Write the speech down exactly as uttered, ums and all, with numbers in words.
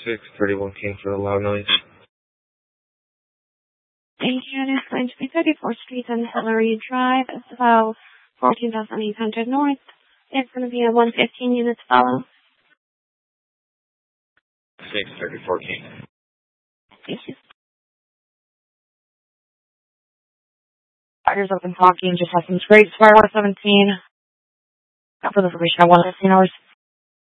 six thirty-one King for the loud noise. Thank you. It is going to be thirty-fourth Street and Hillary Drive, as well fourteen thousand eight hundred North. It's going to be a one fifteen unit follow. six thirty-four King. Thank you. Fighters open talking, just has some straight, Square one seventeen. Not for the information, I want fifteen hours.